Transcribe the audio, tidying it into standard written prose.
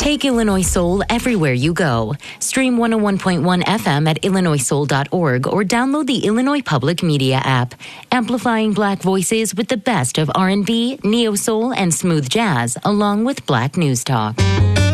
Take Illinois Soul everywhere you go. Stream 101.1 FM at illinoissoul.org or download the Illinois Public Media app. Amplifying Black voices with the best of R&B, neo-soul, and smooth jazz, along with Black news talk.